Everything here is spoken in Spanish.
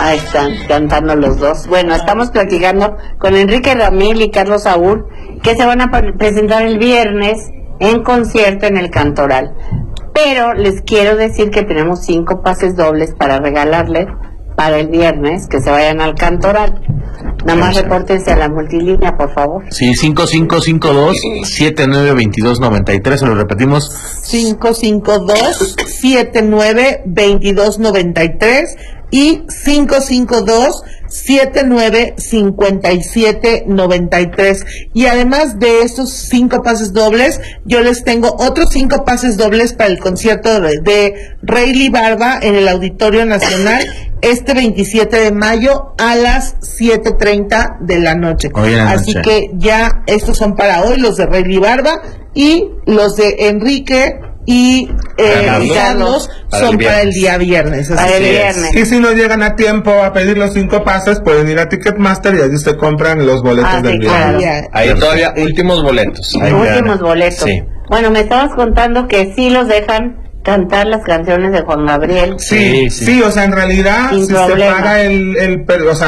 Ahí están, cantando los dos. Bueno, estamos platicando con Enrique Ramil y Carlos Saúl, que se van a presentar el viernes en concierto en el Cantoral. Pero les quiero decir que tenemos 5 pases dobles para regalarles para el viernes, que se vayan al Cantoral. Nada más repórtense a la multilínea, por favor. Sí, 5552-792293, se lo repetimos. 552-792293 y 552-795793. Y además de estos 5 pases dobles, yo les tengo otros 5 pases dobles para el concierto de Rayleigh Barba en el Auditorio Nacional este 27 de mayo a las 7:30 de la noche. Así que ya estos son para hoy, los de Rayleigh Barba, y los de Enrique y Carlos son para el día viernes. Y si no llegan a tiempo a pedir los 5 pases, pueden ir a Ticketmaster y allí se compran los boletos del viernes. Claro. Ahí todavía últimos boletos. Últimos boletos. Sí. Bueno, me estabas contando que sí los dejan cantar las canciones de Juan Gabriel. Sí, o sea, en realidad, Sin si problema. se paga o sea,